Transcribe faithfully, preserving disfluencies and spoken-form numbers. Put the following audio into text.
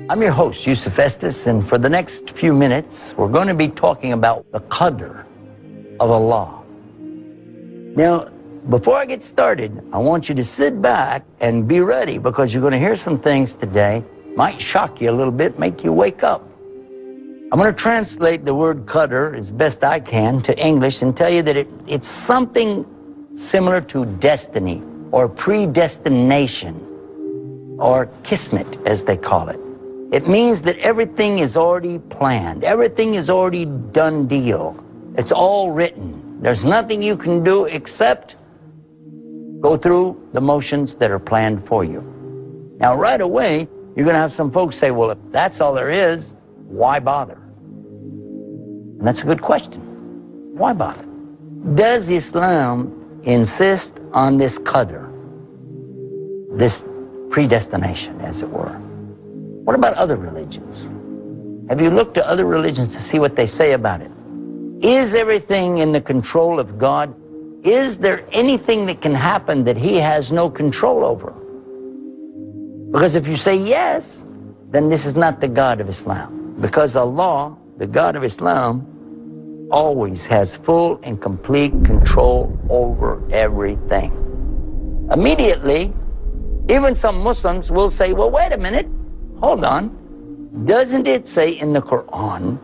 I'm your host, Yusuf Estes, and for the next few minutes, we're going to be talking about the qadr of Allah. Now, before I get started, I want you to sit back and be ready, because you're going to hear some things today, might shock you a little bit, make you wake up. I'm going to translate the word qadr as best I can to English and tell you that it, it's something similar to destiny or predestination or kismet, as they call it. It means that everything is already planned. Everything is already done deal. It's all written. There's nothing you can do except go through the motions that are planned for you. Now, right away, you're going to have some folks say, well, if that's all there is, why bother? And that's a good question. Why bother? Does Islam insist on this qadr, this predestination, as it were? What about other religions? Have you looked to other religions to see what they say about it? Is everything in the control of God? Is there anything that can happen that He has no control over? Because if you say yes, then this is not the God of Islam. Because Allah, the God of Islam, always has full and complete control over everything. Immediately, even some Muslims will say, well, wait a minute. Hold on. Doesn't it say in the Quran